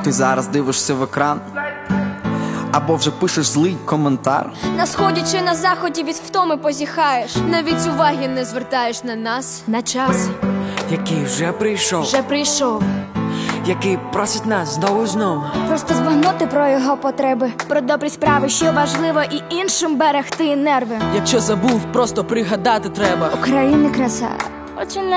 Ти зараз дивишся в екран або вже пишеш злий коментар. На сході чи на заході від втоми позіхаєш. Навіть уваги не звертаєш на нас, На час який вже прийшов, який просить нас знову знов. просто збагнути про його потреби, про добрі справи, що важливо, і іншим берегти нерви. Якщо забув, просто пригадати треба. України краса, очі